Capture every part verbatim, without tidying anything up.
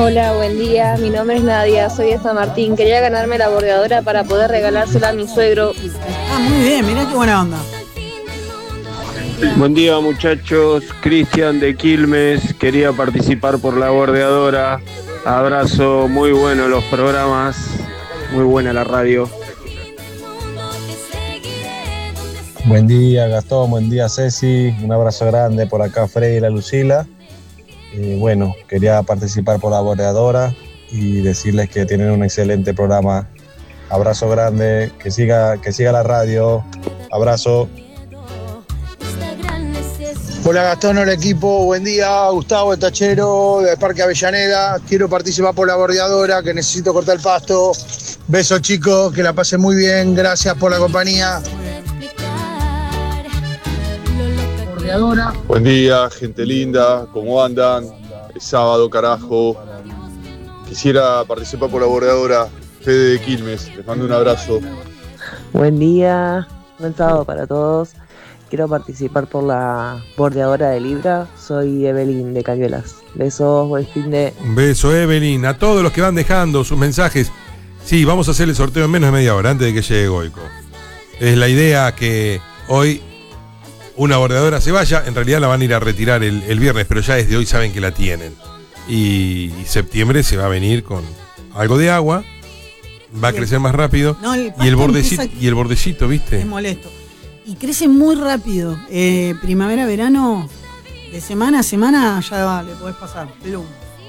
Hola, buen día. Mi nombre es Nadia, soy de San Martín. Quería ganarme la bordeadora para poder regalársela a mi suegro. Ah, muy bien, mirá qué buena onda. Buen día, muchachos. Cristian de Quilmes. Quería participar por la bordeadora. Abrazo, muy bueno los programas. Muy buena la radio. Buen día, Gastón. Buen día, Ceci. Un abrazo grande por acá, Freddy y la Lucila. Eh, bueno, quería participar por la bordeadora y decirles que tienen un excelente programa. Abrazo grande, que siga, que siga la radio. Abrazo. Hola Gastón, hola equipo, buen día, Gustavo el Tachero del Parque Avellaneda. Quiero participar por la bordeadora, que necesito cortar el pasto. Besos chicos, que la pasen muy bien, gracias por la compañía. Bordeadora. Buen día, gente linda, ¿cómo andan? Es sábado, carajo. Quisiera participar por la bordeadora. Fede de Quilmes, les mando un abrazo. Buen día, buen sábado para todos. Quiero participar por la bordeadora de Libra. Soy Evelyn de Cañuelas. Besos, buen fin de... Un beso, Evelyn. A todos los que van dejando sus mensajes. Sí, vamos a hacer el sorteo en menos de media hora, antes de que llegue Goico. Es la idea que hoy una bordeadora se vaya. En realidad la van a ir a retirar el, el viernes, pero ya desde hoy saben que la tienen. Y, y septiembre se va a venir con algo de agua. Va a crecer más rápido. No, el y, el bordecito, empieza... y el bordecito, ¿viste? Es molesto. Y crece muy rápido. Eh, primavera, verano, de semana a semana ya va, le podés pasar. Plum.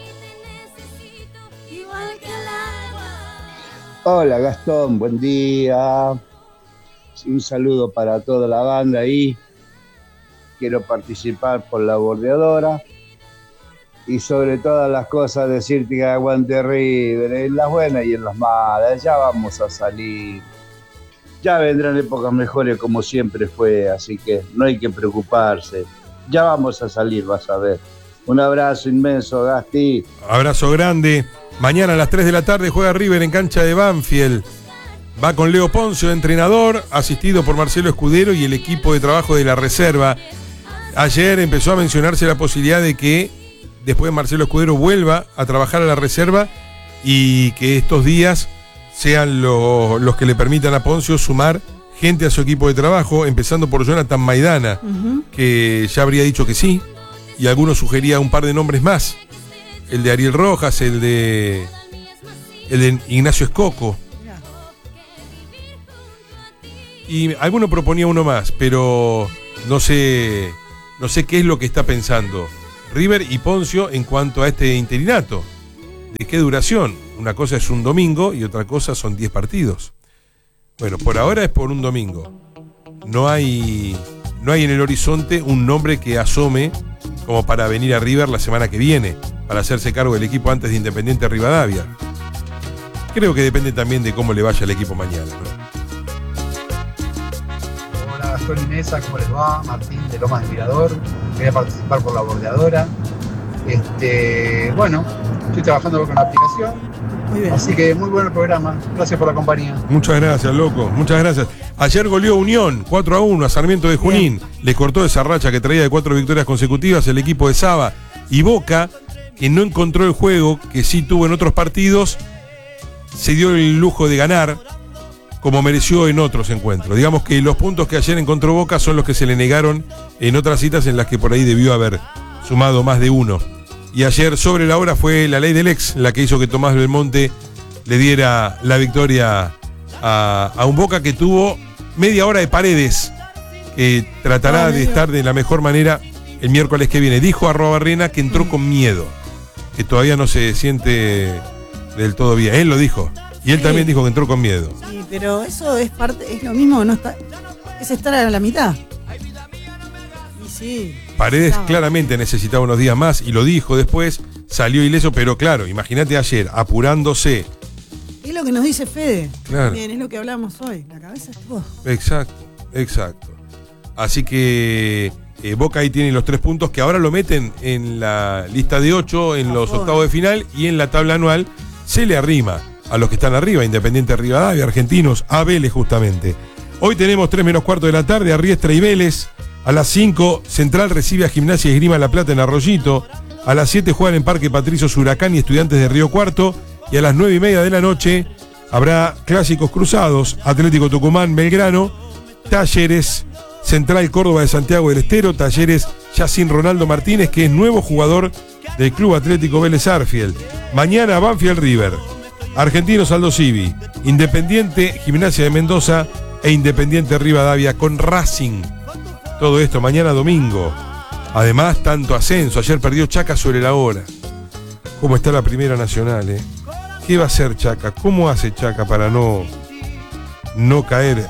Hola Gastón, buen día. Un saludo para toda la banda ahí. Quiero participar por la bordeadora. Y sobre todas las cosas decirte que aguante River, en las buenas y en las malas. Ya vamos a salir. Ya vendrán épocas mejores como siempre fue, así que no hay que preocuparse. Ya vamos a salir, vas a ver. Un abrazo inmenso, Gasti. Abrazo grande. Mañana a las tres de la tarde juega River en cancha de Banfield. Va con Leo Poncio, entrenador, asistido por Marcelo Escudero y el equipo de trabajo de la reserva. Ayer empezó a mencionarse la posibilidad de que después Marcelo Escudero vuelva a trabajar a la reserva y que estos días sean los, los que le permitan a Poncio sumar gente a su equipo de trabajo, empezando por Jonathan Maidana, uh-huh. que ya habría dicho que sí, y algunos sugería un par de nombres más, el de Ariel Rojas, el de el de Ignacio Escoco, y alguno proponía uno más, pero no sé, no sé qué es lo que está pensando River y Poncio en cuanto a este interinato. ¿De qué duración? Una cosa es un domingo y otra cosa son diez partidos. Bueno, por ahora es por un domingo. No hay, no hay en el horizonte un nombre que asome como para venir a River la semana que viene, para hacerse cargo del equipo antes de Independiente Rivadavia. Creo que depende también de cómo le vaya al equipo mañana, ¿no? Hola Gastón y Mesa, ¿cómo les va? Martín de Lomas de Mirador. Quería participar por la bordeadora. Este, bueno, estoy trabajando con la aplicación. Muy bien. Así que muy bueno el programa. Gracias por la compañía. Muchas gracias, loco. Muchas gracias. Ayer goleó Unión cuatro a uno a Sarmiento de Junín. Bien. Le cortó esa racha que traía de cuatro victorias consecutivas el equipo de Saba. Y Boca, que no encontró el juego que sí tuvo en otros partidos, se dio el lujo de ganar como mereció en otros encuentros. Digamos que los puntos que ayer encontró Boca son los que se le negaron en otras citas en las que por ahí debió haber sumado más de uno. Y ayer sobre la hora fue la ley del ex la que hizo que Tomás Belmonte le diera la victoria a, a un Boca que tuvo media hora de Paredes, que tratará de estar de la mejor manera el miércoles que viene. Dijo a Robarrena que entró con miedo, que todavía no se siente del todo bien. Él lo dijo. Y él sí. también dijo que entró con miedo. Sí, pero eso es parte, es lo mismo, no está, es estar a la mitad. Y sí. Paredes claramente necesitaba unos días más y lo dijo después, salió ileso, pero claro, imagínate ayer, apurándose. Es lo que nos dice Fede. Claro. Bien, es lo que hablamos hoy. La cabeza es todo. Exacto, exacto. Así que eh, Boca ahí tiene los tres puntos que ahora lo meten en la lista de ocho, en los octavos de final y en la tabla anual se le arrima a los que están arriba, Independiente Rivadavia, Argentinos, a Vélez justamente. Hoy tenemos tres menos cuarto de la tarde, Arriestra y Vélez. A las cinco, Central recibe a Gimnasia y Esgrima La Plata en Arroyito. A las siete juegan en Parque Patricios Huracán y Estudiantes de Río Cuarto. Y a las nueve y media de la noche habrá clásicos cruzados. Atlético Tucumán, Belgrano. Talleres, Central Córdoba de Santiago del Estero. Talleres ya sin Ronaldo Martínez, que es nuevo jugador del Club Atlético Vélez Arfield. Mañana Banfield River. Argentinos Aldo Civi. Independiente Gimnasia de Mendoza e Independiente Rivadavia con Racing. Todo esto mañana domingo. Además, tanto ascenso. Ayer perdió Chaca sobre la hora. ¿Cómo está la Primera Nacional, eh? ¿Qué va a hacer Chaca? ¿Cómo hace Chaca para no, no caer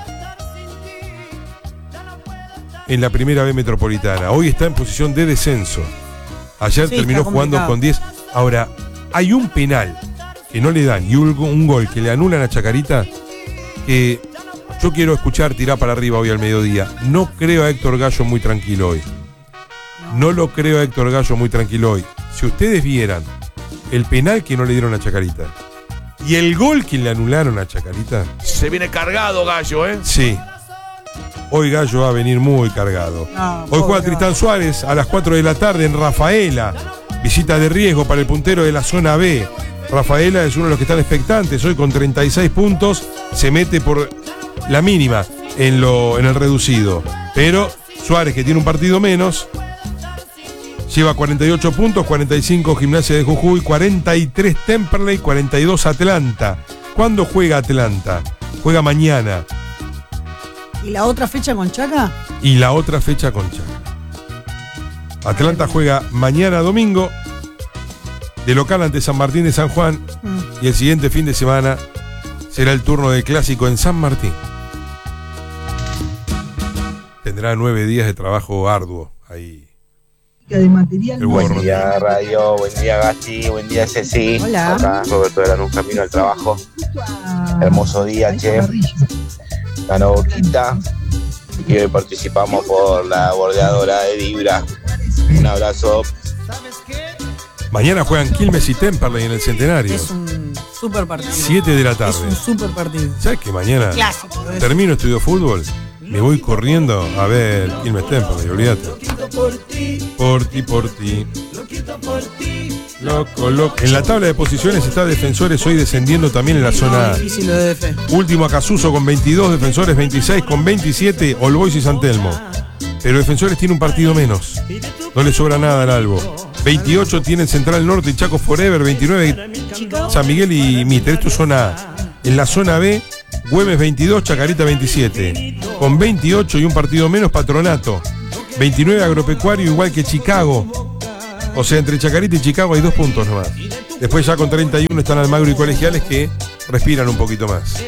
en la Primera B Metropolitana? Hoy está en posición de descenso. Ayer sí, terminó jugando con diez. Ahora, hay un penal que no le dan y un, un gol que le anulan a Chacarita que yo quiero escuchar tirar para arriba hoy al mediodía. No creo a Héctor Gallo muy tranquilo hoy. No lo creo a Héctor Gallo muy tranquilo hoy. Si ustedes vieran el penal que no le dieron a Chacarita y el gol que le anularon a Chacarita. Se viene cargado Gallo, ¿eh? Sí. Hoy Gallo va a venir muy cargado. No, hoy juega Tristán Suárez a las cuatro de la tarde en Rafaela. Visita de riesgo para el puntero de la zona B. Rafaela es uno de los que están expectantes. Hoy con treinta y seis puntos se mete por la mínima en, lo, en el reducido. Pero Suárez, que tiene un partido menos, lleva cuarenta y ocho puntos, cuarenta y cinco Gimnasia de Jujuy, cuarenta y tres Temperley, cuarenta y dos Atlanta. ¿Cuándo juega Atlanta? Juega mañana. ¿Y la otra fecha con Chaca? Y la otra fecha con Chaca. Atlanta juega mañana domingo, de local ante San Martín de San Juan, mm. y el siguiente fin de semana será el turno del clásico en San Martín. Tendrá nueve días de trabajo arduo ahí. De material. Buen día Radio, buen día Gasti, buen día Ceci. Hola. Acá Roberto de Lanús, camino al trabajo. Ah, Hermoso día, che. Ganó Boquita y hoy participamos por la bordeadora de Libra. Un abrazo. Mañana juegan Quilmes y Temperley en el Centenario. Es un super partido. siete de la tarde. Es un super partido. ¿Sabes que mañana Clásico, termino estudio fútbol? Me voy corriendo a ver Quilmes Temperley, olvídate. Por ti, por ti. Loco, loco. En la tabla de posiciones está Defensores hoy descendiendo también en la zona A. Difícil lo de D F. Último Acasuso con veintidós, Defensores veintiséis, con veintisiete All Boys y San Telmo. Pero Defensores tiene un partido menos. No le sobra nada al Albo. veintiocho tienen Central Norte y Chaco Forever, veintinueve San Miguel y Mitre. Esto es zona A. En la zona B, Güemes veintidós, Chacarita veintisiete. Con veintiocho y un partido menos Patronato. veintinueve Agropecuario, igual que Chicago. O sea, entre Chacarita y Chicago hay dos puntos nomás. Después ya con treinta y uno están Almagro y Colegiales, que respiran un poquito más.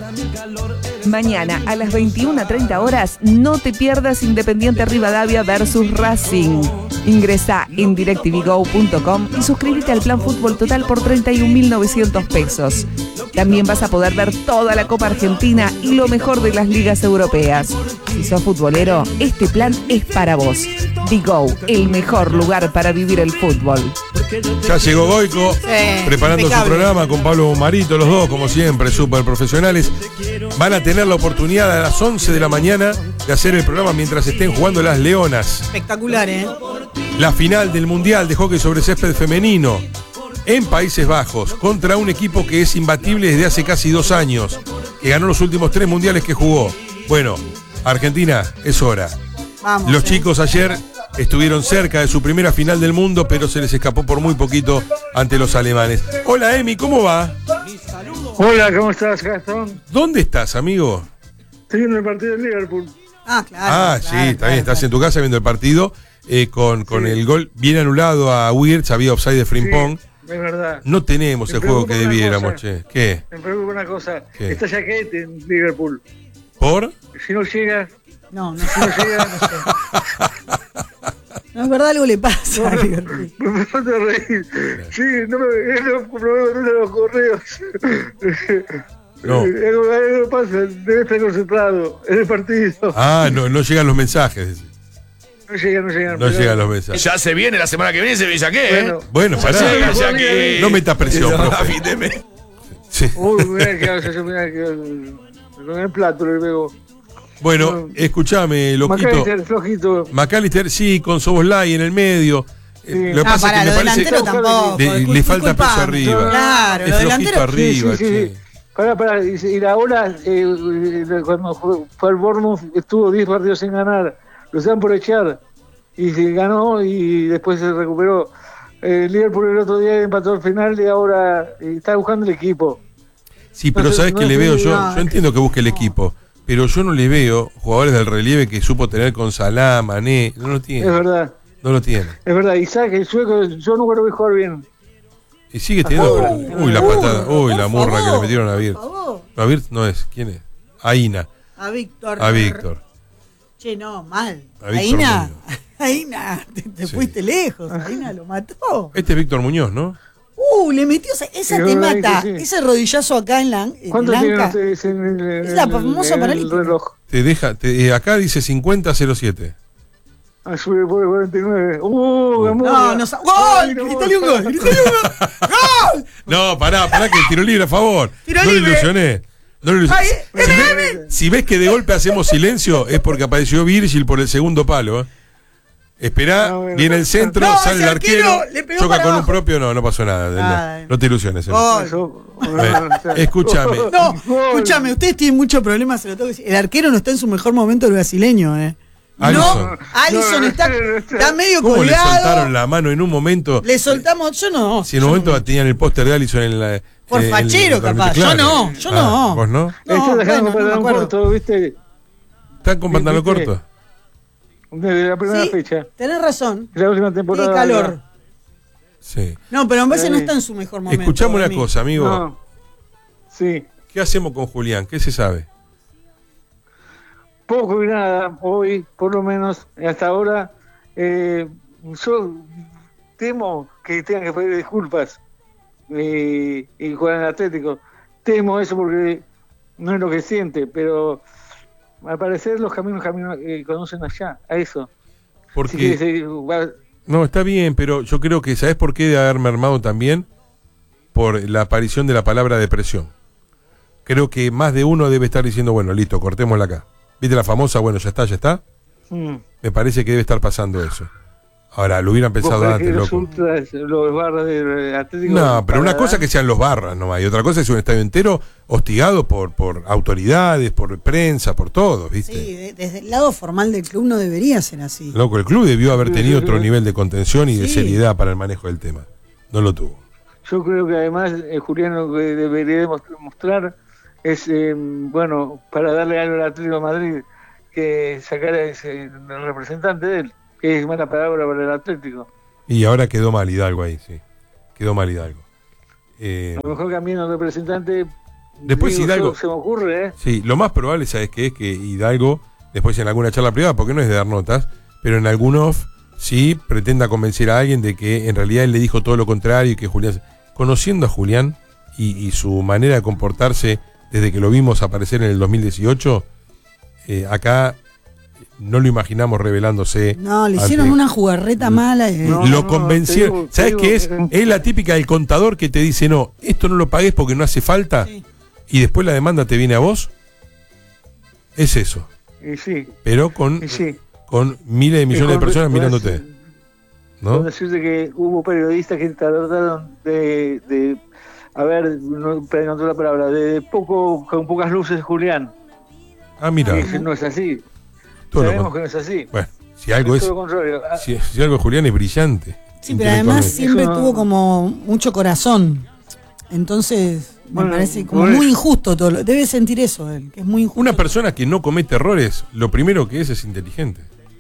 Mañana a las veintiuna treinta horas no te pierdas Independiente Rivadavia versus Racing. Ingresa en directvgo punto com y suscríbete al plan Fútbol Total por treinta y un mil novecientos pesos. También vas a poder ver toda la Copa Argentina y lo mejor de las ligas europeas. Si sos futbolero, este plan es para vos. Digo, el mejor lugar para vivir el fútbol. Ya llegó Goico, Sí, preparando impecable. su programa con Pablo Marito, los dos, como siempre, súper profesionales. Van a tener la oportunidad a las once de la mañana de hacer el programa mientras estén jugando las Leonas. Espectacular, ¿eh? La final del Mundial de Hockey sobre Césped Femenino en Países Bajos contra un equipo que es imbatible desde hace casi dos años, que ganó los últimos tres mundiales que jugó. Bueno, Argentina, es hora. Vamos, Los eh. chicos ayer estuvieron cerca de su primera final del mundo, pero se les escapó por muy poquito ante los alemanes. Hola, Emi, ¿cómo va? Hola, ¿cómo estás, Gastón? ¿Dónde estás, amigo? Estoy viendo el partido de Liverpool. Ah, claro. Ah, claro, sí, claro, está bien, estás claro. en tu casa viendo el partido eh, con, con Sí. el gol bien anulado a Wirtz, había offside de Frimpong. Sí, es verdad. No tenemos Me el juego que preocupa una debiéramos, cosa. che. ¿Qué? Me preocupa una cosa. ¿Qué? Está Jaquete en Liverpool. ¿Por? Si no llega, No, no, si no llega, no sé. no es verdad, algo le pasa. a Liverpool. Me mando a reír. Sí, no me es lo comprobé con uno de los correos. No. Eh, Algo, algo pasa, debe estar concentrado en el partido. Ah, no, no llegan los mensajes. No llega, no llega. No llegan los mensajes. Ya se viene la semana que viene, se ve ya qué, ¿eh? Bueno, Bueno, pará. Ya llega, ya que... No metas presión, No, profe. afíteme. Sí. uy, mira que hace, mira que con el plato le pego. Bueno, escúchame, loquito. McAllister, flojito. McAllister, sí, con Soboslai en el medio. Eh, lo que Ah, pasa para es que lo me parece delantero tampoco. le, le falta Disculpame. peso arriba. Claro, es lo flojito delantero- arriba, Sí, sí, che. sí. Pará, pará, y, y ahora, eh, cuando fue, fue al Bournemouth, estuvo diez partidos sin ganar, lo estaban por echar, y se ganó y después se recuperó. El Liverpool el otro día empató al final y ahora eh, está buscando el equipo. Sí, pero No sé, ¿sabes no qué le sé, veo yo? no, Yo entiendo que busque el equipo, pero yo no le veo jugadores del relieve que supo tener con Salah, Mané, no lo tiene. Es verdad, No lo tiene. es verdad. Isaac, el sueco, yo nunca lo vi jugar bien. Y sigue teniendo. Ahora. Uy, la patada. Uy, la por morra que le favor, metieron a por Virt. favor. A Virt no es. ¿Quién es? A Ina. A Víctor. A Víctor. Che, no, mal. A Víctor Aina, Muñoz. Aina, te, te Sí. fuiste lejos. Aina lo mató. Este es Víctor Muñoz, ¿no? Uh, le metió esa, esa Sí, te verdad que mata. sí. Ese rodillazo acá en la, en ¿Cuánto la tienen anca. ustedes en el, Es la en el- famosa en el paralítica. reloj? Te deja. Te, eh, acá dice cincuenta cero siete. Ah, sube por el cuarenta y nueve. ¡Uh, Gamora! No, no sa- ¡Gol! Gritale un gol, gritale un gol. ¡Gol! No, pará, pará, que el tiro libre a favor. Tiro no libre. lo ilusioné. No lo ilusioné. Ay, Si, si ves, si ves que de golpe hacemos silencio, es porque apareció Virgil por el segundo palo. ¿eh? Esperá, No, bueno. viene el centro, No, sale ese el arquero, arquero le pegó choca para con un abajo. propio, no, no pasó nada. Nada. No, no te ilusiones. eh. Gol. Yo- Ven, escúchame. No, escúchame, ustedes tienen muchos problemas, se lo tengo que decir. El arquero no está en su mejor momento, el brasileño, ¿eh? Alisson. No, Alisson No, está, no, no, está medio ¿Cómo le colgado. soltaron la mano en un momento? Le soltamos, yo no. Si en un momento tenían el póster de Allison en la. Por eh, fachero, en- capaz. claro. Yo no, yo Ah, no. ¿Vos no? No, Está dejando bueno, no me para un acuerdo. corto, ¿viste? ¿Están con pantalón ¿Viste? corto? De la primera Sí, fecha. tenés razón. De la última Qué temporada. calor. Sí. No, pero a veces no Sí. está en su mejor momento. Escuchame una para mí. cosa, amigo. No. Sí. ¿Qué hacemos con Julián? ¿Qué se sabe? Poco y nada, hoy, por lo menos, hasta ahora, eh, yo temo que tengan que pedir disculpas eh, y jugar en el Atlético. Temo eso porque no es lo que siente, pero al parecer los caminos, caminos eh, conducen allá, a eso. Porque. Así que se- va- No, está bien, pero yo creo que, ¿sabes por qué de haberme armado también? Por la aparición de la palabra depresión. Creo que más de uno debe estar diciendo, bueno, listo, cortémosla acá. ¿Viste la famosa? Bueno, ya está, ya está. mm. Me parece que debe estar pasando eso. Ahora, lo hubieran ¿Vos pensado creés antes, que los loco. ultras, los barras del Atlético? No, pero una para- cosa es que sean los barras nomás, y otra cosa es un estadio entero hostigado por, por autoridades, por prensa, por todo, ¿viste? Sí, de- desde el lado formal del club no debería ser así. Loco, el club debió haber tenido otro nivel de contención y de Sí. seriedad para el manejo del tema. No lo tuvo. Yo creo que además, eh, Julián, lo que debería demostrar- mostrar es, eh, bueno, para darle algo al Atlético de Madrid, que sacar a ese el representante de él, que es mala palabra para el Atlético. Y ahora quedó mal Hidalgo ahí, sí. Quedó mal Hidalgo. Eh, A lo mejor cambiando el representante. Después digo, Hidalgo- yo- se me ocurre, ¿eh? sí, lo más probable, ¿sabes qué? Es que Hidalgo, después en alguna charla privada, porque no es de dar notas, pero en algún off, sí pretenda convencer a alguien de que en realidad él le dijo todo lo contrario y que Julián. Conociendo a Julián y, y su manera de comportarse desde que lo vimos aparecer en el dos mil dieciocho, eh, acá no lo imaginamos revelándose. No, le ante- hicieron una jugarreta mala. eh. No, lo no, convencieron. te digo- ¿Sabes te qué digo, es? eh, Es la típica del contador que te dice, no, esto no lo pagues porque no hace falta, Sí. y después la demanda te viene a vos. Es eso. Y sí, Pero con, y sí. con miles de millones de con- personas con- mirándote. Con ¿No? decirte que hubo periodistas que trataron de, de a ver, no, para encontrar la palabra, de poco, con pocas luces Julián. Ah, mira. Y eso no es así. Todo lo Sabemos con- que no es así. Bueno, si algo es. todo lo contrario. Ah, Si, si algo es Julián es brillante. Sí, pero además intelectualmente. siempre Eso no- tuvo como mucho corazón. Entonces, me Bueno, parece como por muy eso. injusto todo. lo- Debe sentir eso él, que es muy injusto. Una persona que no comete errores, lo primero que es es inteligente.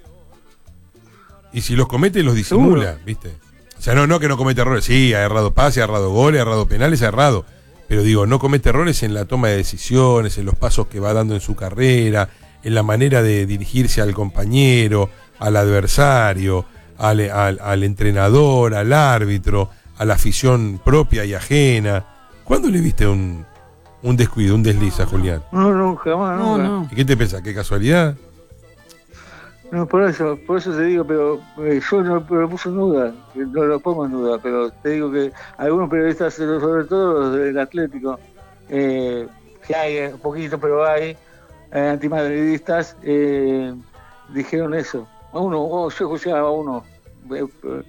Y si los comete, los disimula, Seguro. ¿viste? O sea, no, no que no comete errores. Sí, ha errado pases, ha errado goles, ha errado penales, ha errado. Pero digo, no comete errores en la toma de decisiones, en los pasos que va dando en su carrera, en la manera de dirigirse al compañero, al adversario, al, al- al entrenador, al árbitro, a la afición propia y ajena. ¿Cuándo le viste un, un descuido, un desliz a Julián? No, no, jamás, No, nunca. no. ¿Y qué te pensás? ¿Qué casualidad? No, por eso, por eso te digo, pero eh, yo no pero lo puse en duda, que no lo pongo en duda, pero te digo que algunos periodistas, sobre todo los del Atlético, eh, que hay eh, un poquito, pero hay, eh, antimadridistas, eh, dijeron eso. A uno, oh, yo escuché a uno, eh, eh,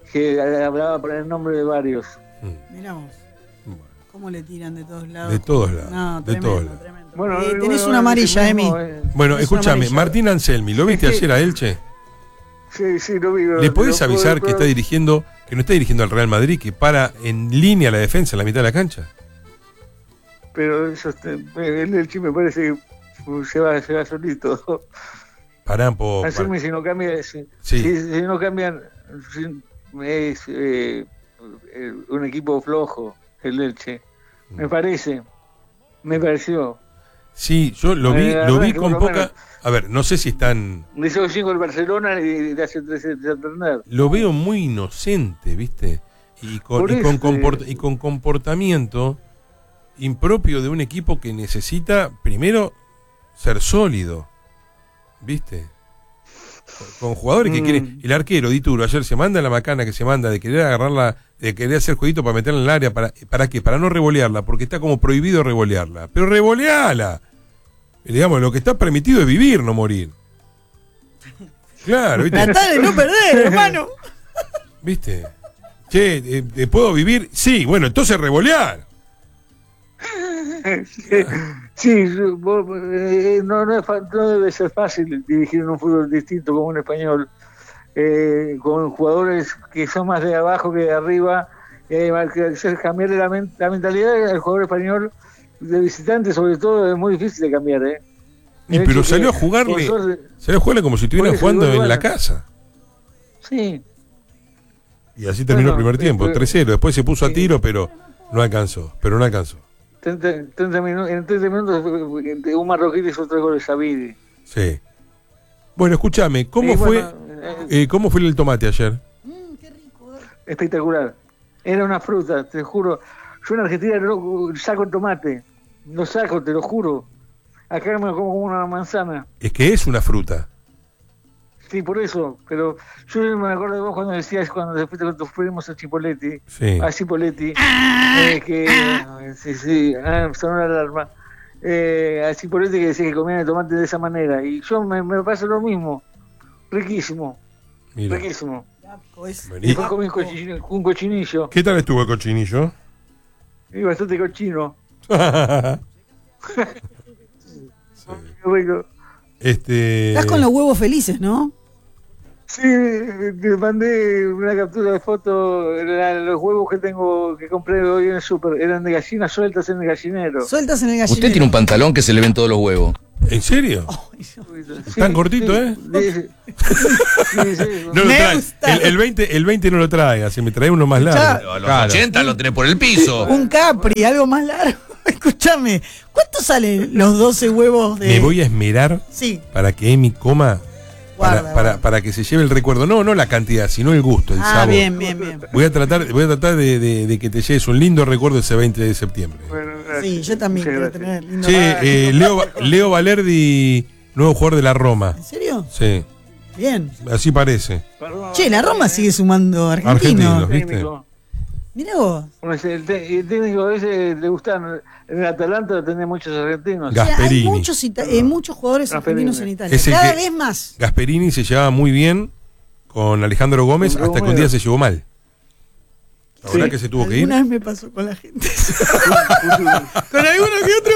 que hablaba por el nombre de varios. Miramos. ¿Cómo le tiran de todos lados? De todos lados. No, de tremendo, todos lados. tremendo. Bueno, Eh, bueno, tenés bueno, una amarilla, ese Emi. mismo, eh. Bueno, Es escúchame, amarilla. Martín Anselmi, ¿lo viste Es que- ayer a Elche? Sí, sí, lo vi. ¿Le podés lo- avisar lo- que está dirigiendo, que no está dirigiendo al Real Madrid, que para en línea la defensa en la mitad de la cancha? Pero eso, este, el Elche me parece que se va, se va solito. Pará un poco. Anselmi, si no cambia, si, Sí. si, si no cambian, si- es eh, eh, un equipo flojo, el Elche. Me parece, me pareció. Sí, yo lo vi, Eh, la lo verdad vi que con por lo poca. menos- A ver, no sé si están. Le hizo cinco el Barcelona y de hace tres de Santander. Lo veo muy inocente, ¿viste? Y con, Por y con, eso, comport- eh. y con comportamiento impropio de un equipo que necesita, primero, ser sólido, ¿viste? Con, con jugadores que Mm. quieren. El arquero, Dituro, ayer se manda la macana que se manda de querer agarrarla, de querer hacer jueguito para meterla en el área. ¿Para, ¿para qué? Para no revolearla, porque está como prohibido revolearla. Pero revoleala. Y digamos, lo que está permitido es vivir, no morir. Claro, ¿viste? Tratá de no perder, hermano. ¿Viste? Che, eh, eh, ¿puedo vivir? Sí, bueno, entonces revolear. Sí, vos, eh, no, no, es fa- no debe ser fácil dirigir en un fútbol distinto como un español, eh, con jugadores que son más de abajo que de arriba, eh, que hacer cambiar la, men- la mentalidad del jugador español de visitante, sobre todo, es muy difícil de cambiar. ¿eh? Y El pero hecho salió a que, jugarle, por suerte- salió a jugarle como si estuvieran Por eso, jugando igual, en la bueno. casa. Sí, Y así terminó Bueno, el primer tiempo, eh, tres cero. Después se puso a tiro, pero no alcanzó. Pero no alcanzó. treinta, treinta minutos, en treinta minutos eh, un marroquí hizo tres goles a Vidi. Sí. Bueno, escúchame, ¿cómo Y fue bueno, eh, eh, cómo fue el tomate ayer? espectacular. Era una fruta, te juro. Yo en Argentina no saco el tomate. Lo saco, te lo juro. Acá me lo como como una manzana. Es que es una fruta. Sí, por eso. Pero yo me acuerdo de vos cuando decías, cuando después cuando fuimos a Chipoletti, Sí. a Chipoletti, eh, que, eh, sí, sí, ah, sonó la alarma. Eh, a Chipoletti que decía que comían el tomate de esa manera. Y yo me, me pasa lo mismo. Riquísimo. Mira. Riquísimo. Vení. Después comí un cochinillo, un cochinillo ¿Qué tal estuvo el cochinillo? y bastante cochino. Qué rico. Este. Estás con los huevos felices, ¿no? Sí, te mandé una captura de foto. La- los huevos que tengo, que compré hoy en el súper, eran de gallinas sueltas en el gallinero. Sueltas en el gallinero. Usted tiene un pantalón que se le ven todos los huevos. ¿En serio? Tan cortito, ¿eh? Sí, sí. No lo Me trae. gusta. El, el veinte, el veinte no lo trae, así me trae uno más largo. A los Claro. ochenta lo tenés por el piso. Un Capri, algo más largo. Escúchame, ¿cuánto salen los doce huevos de...? Me voy a esmerar Sí. para que Emi coma, para, Guarda, para, para que se lleve el recuerdo. No, no la cantidad, sino el gusto, el Ah, sabor. bien, bien, bien. Voy a tratar, voy a tratar de, de- de que te lleves un lindo recuerdo ese veinte de septiembre. Sí, yo también quiero tener lindo... Sí, eh, Leo, Leo Valerdi, nuevo jugador de la Roma. ¿En serio? Sí, Bien. así parece. Che, la Roma sigue sumando argentinos. Argentinos, ¿viste? Mirá vos. Bueno, el, te- el técnico ese le gustan. En el Atalanta tenía muchos argentinos. O sea, hay Gasperini. muchos, ita- eh, muchos jugadores Gasperini. argentinos en Italia. Es el Cada que- vez más. Gasperini se llevaba muy bien con Alejandro Gómez Con hasta que un Gómez. día se llevó mal. La verdad Sí. que se tuvo que ir. Alguna vez me pasó con la gente. Con alguno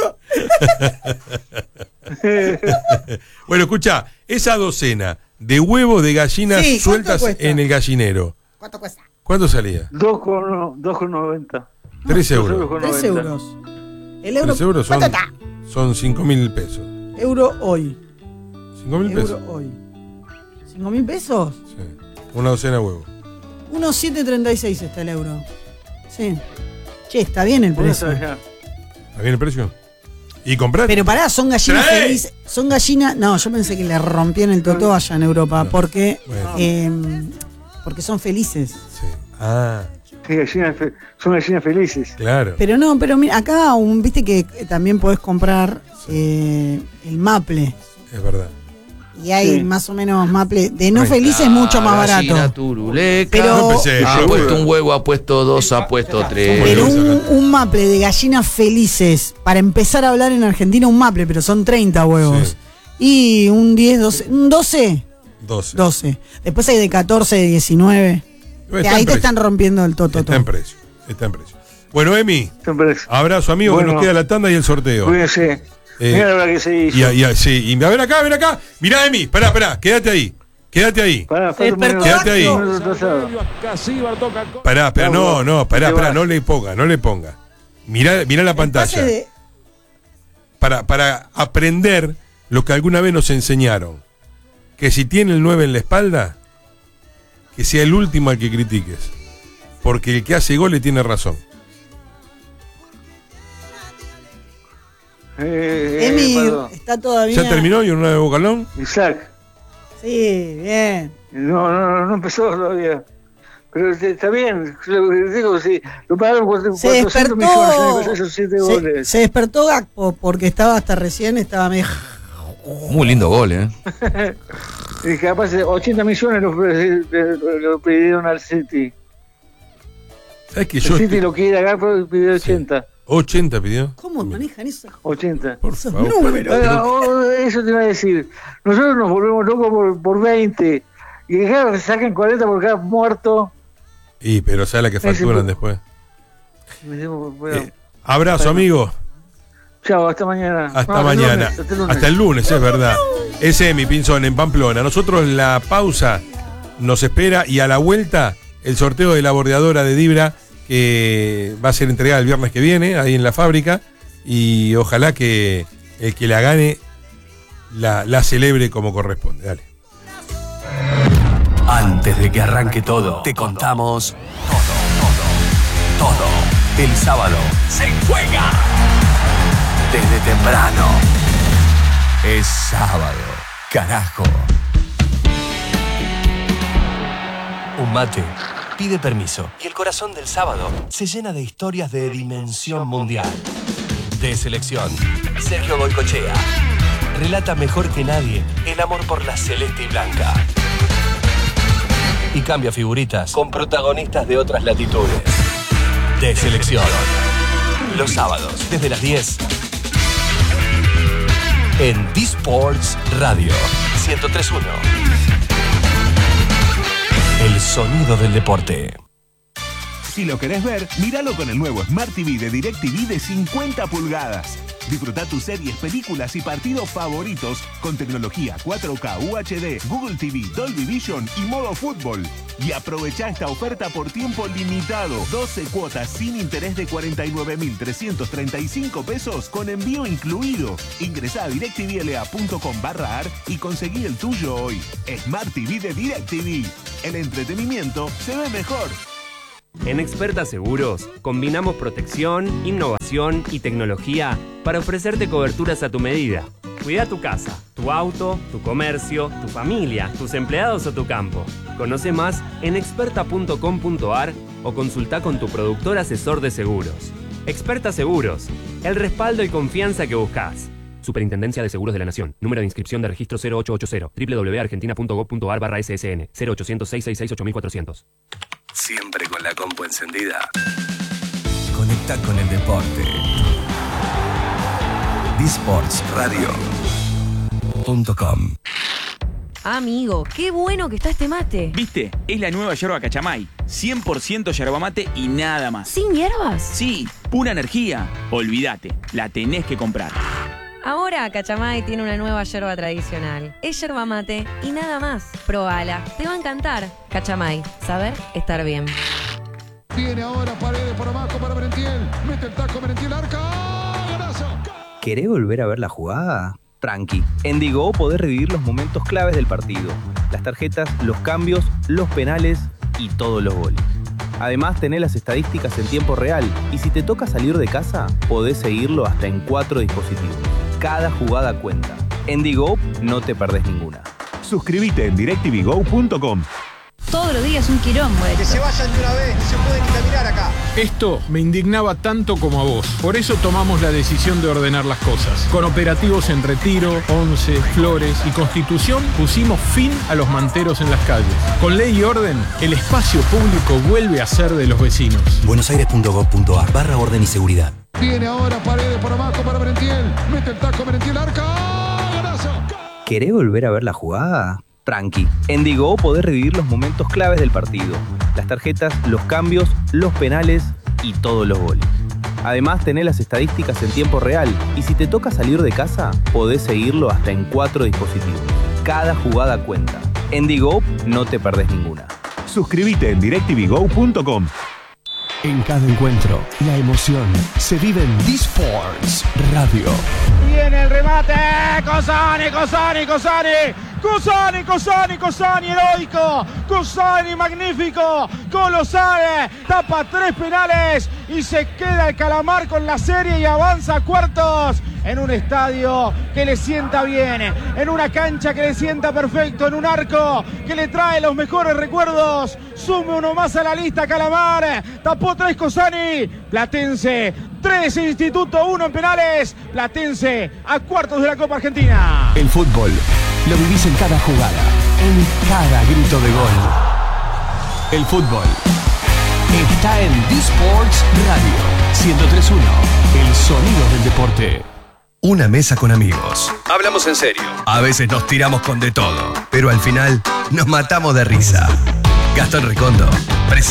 que otro. Bueno, escucha, esa docena de huevos de gallinas Sí, ¿cuánto sueltas cuesta? en el gallinero, ¿Cuánto cuesta? ¿cuánto salía? dos con dos con noventa. Tres Dos euros. con Tres noventa. euros. El euro. Tres euros son, ¿Cuánto está? son cinco mil pesos. Euro hoy. Cinco mil Euro pesos. hoy. ¿Cinco mil pesos? Sí. Una docena de huevos. uno coma setecientos treinta y seis está el euro. Sí. Che, está bien el Por precio. eso ya. ¿Está bien el precio? ¿Y compraste? Pero pará, son gallinas ¡Trae! felices. Son gallinas. No, yo pensé que le rompían el totó allá en Europa. Porque. Bueno. eh, porque son felices. Sí. Ah, Sí, gallinas fe- son gallinas felices. claro. Pero no, pero mira, acá un, viste que también podés comprar eh, el maple. Es verdad. Y hay Sí. más o menos maple. De no Ahí está. felices mucho más Gallina barato. turuleca. Pero- No empecé, Ha yo, puesto pero- un huevo, ha puesto dos, ha puesto tres. Pero Bueno, un, un maple de gallinas felices, para empezar a hablar en Argentina, un maple, pero son treinta huevos. Sí. Y un diez, doce, un doce, doce. doce. Después hay de catorce, de diecinueve. Que ahí te están rompiendo el toto. Está en precio. Está en precio. Bueno, Emi, abrazo amigo, Bueno. que nos queda la tanda y el sorteo. Cuídense. Eh, Mira la que se hizo. Y, a- y a- sí, y a ver acá, ven acá. Mirá, Emi, pará, pará, quédate ahí. Quédate ahí. Pará, Se despertó Quédate ahí. Gato. Pará, espera, no, no, pará, Te pará, vas. no le ponga, no le ponga. Mirá, mirá la pantalla. de- Para, para aprender lo que alguna vez nos enseñaron. Que si tiene el nueve en la espalda, que sea el último al que critiques. Porque el que hace goles tiene razón. Eh, eh, Emi, perdón. está todavía. ¿Ya terminó y un nueve Bocalón? Isaac. Sí, bien. No, no, no, no empezó todavía. Pero este, está bien. Lo que digo, sí, lo pagaron cuatrocientos Se despertó. millones, se empezó esos siete Se, goles. se despertó Gakpo porque estaba hasta recién, estaba medio. Muy lindo gol, ¿eh? Y capaz de ochenta millones lo, lo- lo pidieron al City. ¿Sabes que El yo City lo quiere acá, pero pidió ochenta. ochenta pidió? ¿Cómo manejan eso? ochenta. Por Esos favor. números. Ah, oh, eso te iba a decir. Nosotros nos volvemos locos por, por veinte. Y claro, que sacan cuarenta por cada muerto. Y pero ¿sabes la que facturan después? Me digo, bueno, Eh, abrazo, bueno. amigo. Chao, hasta mañana. Hasta No, el mañana. lunes, hasta el lunes. Hasta el lunes, es verdad. Es Emi Pinzón en Pamplona. Nosotros la pausa nos espera y a la vuelta el sorteo de la bordeadora de Dibra que va a ser entregada el viernes que viene ahí en la fábrica y ojalá que el que la gane la, la celebre como corresponde. Dale. Antes de que arranque todo, te contamos todo, todo, todo. El sábado se juega desde temprano. Es sábado, carajo. Un mate pide permiso y el corazón del sábado se llena de historias de dimensión mundial. De selección, Sergio Goycochea relata mejor que nadie el amor por la celeste y blanca. Y cambia figuritas con protagonistas de otras latitudes. De selección. Los sábados, desde las diez. En D-Sports Radio ciento tres punto uno. El sonido del deporte. Si lo querés ver, míralo con el nuevo Smart T V de DirecTV de cincuenta pulgadas. Disfruta tus series, películas y partidos favoritos con tecnología cuatro K, U H D, Google T V, Dolby Vision y modo fútbol. Y aprovecha esta oferta por tiempo limitado. doce cuotas sin interés de cuarenta y nueve mil trescientos treinta y cinco pesos con envío incluido. Ingresá a directvla.com barra ar y conseguí el tuyo hoy. Smart T V de DirecTV. El entretenimiento se ve mejor. En Experta Seguros, combinamos protección, innovación y tecnología para ofrecerte coberturas a tu medida. Cuida tu casa, tu auto, tu comercio, tu familia, tus empleados o tu campo. Conoce más en experta punto com punto ar o consulta con tu productor asesor de seguros. Experta Seguros, el respaldo y confianza que buscas. Superintendencia de Seguros de la Nación. Número de inscripción de registro cero ocho ocho cero. doble u doble u doble u punto argentina punto gov punto ar barra S S N. cero ochocientos, seiscientos sesenta y seis, ocho mil cuatrocientos. Siempre con la compu encendida. Conecta con el deporte. D Sports Radio punto com. Amigo, qué bueno que está este mate. ¿Viste? Es la nueva yerba Cachamay. cien por ciento yerba mate y nada más. ¿Sin hierbas? Sí, pura energía. Olvídate, la tenés que comprar. Ahora Cachamay tiene una nueva yerba tradicional. Es yerba mate y nada más. Probala, te va a encantar. Cachamay, saber estar bien. Viene ahora Paredes por abajo para Merentiel. Mete el taco Merentiel, arca. ¡Golazo! ¿Querés volver a ver la jugada? Tranqui. En Digo podés revivir los momentos claves del partido. Las tarjetas, los cambios, los penales y todos los goles. Además, tenés las estadísticas en tiempo real. Y si te toca salir de casa, podés seguirlo hasta en cuatro dispositivos. Cada jugada cuenta. En Digo no te perdés ninguna. Suscríbete en directv go punto com. Todos los días un quilombo esto. Que se vayan de una vez, no se pueden ni caminar acá. Esto me indignaba tanto como a vos. Por eso tomamos la decisión de ordenar las cosas. Con operativos en Retiro, Once, Flores y Constitución pusimos fin a los manteros en las calles. Con ley y orden, el espacio público vuelve a ser de los vecinos. buenosaires punto gov punto ar barra orden y seguridad. Viene ahora Paredes por abajo para Merentiel. Mete el taco Merentiel, arca. ¡Golazo! ¿Querés volver a ver la jugada? Tranqui. En Digo podés revivir los momentos claves del partido. Las tarjetas, los cambios, los penales y todos los goles. Además, tenés las estadísticas en tiempo real y si te toca salir de casa, podés seguirlo hasta en cuatro dispositivos. Cada jugada cuenta. En Digo no te perdés ninguna. Suscríbete en directv go punto com. En cada encuentro, la emoción se vive en D-Sports Radio. Viene el remate. Cosani, Cosani, Cosani. Cosani, Cosani, Cosani, heroico. Cosani, magnífico. Colosal. Tapa tres penales y se queda el Calamar con la serie y avanza a cuartos. En un estadio que le sienta bien, en una cancha que le sienta perfecto, en un arco que le trae los mejores recuerdos. Sume uno más a la lista Calamar. Tapó tres Cosani. Platense, tres Instituto, uno en penales. Platense a cuartos de la Copa Argentina. El fútbol lo vivís en cada jugada, en cada grito de gol. El fútbol está en D-Sports Radio ciento tres punto uno, el sonido del deporte. Una mesa con amigos. Hablamos en serio. A veces nos tiramos con de todo, pero al final nos matamos de risa. Gastón Recondo presenta